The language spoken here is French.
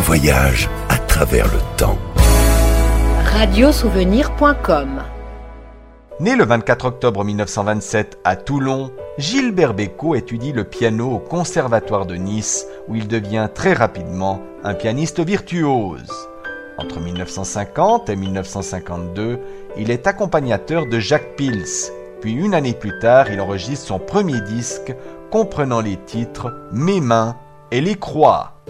voyage à travers le temps. Radiosouvenir.com. Né le 24 octobre 1927 à Toulon, Gilbert Bécaud étudie le piano au Conservatoire de Nice, où il devient très rapidement un pianiste virtuose. Entre 1950 et 1952, il est accompagnateur de Jacques Pils, puis une année plus tard, il enregistre son premier disque comprenant les titres « Mes mains » et « Les croix ».